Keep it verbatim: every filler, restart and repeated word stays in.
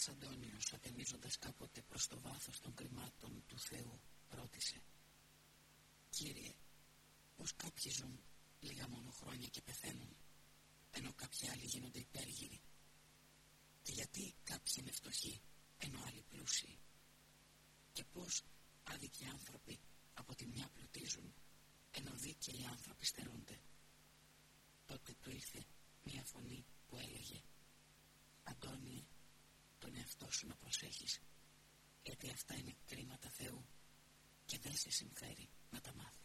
Πατέρας Αντώνιος, ατενίζοντας κάποτε προς το βάθος των κρυμάτων του Θεού, ρώτησε: «Κύριε, πως κάποιοι ζουν λίγα μόνο χρόνια και πεθαίνουν, ενώ κάποιοι άλλοι γίνονται υπέργυροι? Και γιατί κάποιοι είναι φτωχοί, ενώ άλλοι πλούσιοι? Και πως άδικοι άνθρωποι από τη μια πλουτίζουν, ενώ δίκαιοι άνθρωποι στερούνται?» Τότε του ήρθε μια φωνή που έλεγε: «Αντώνιε, τον εαυτό σου να προσέχεις, γιατί αυτά είναι κρίματα Θεού και δεν σε συμφέρει να τα μάθεις».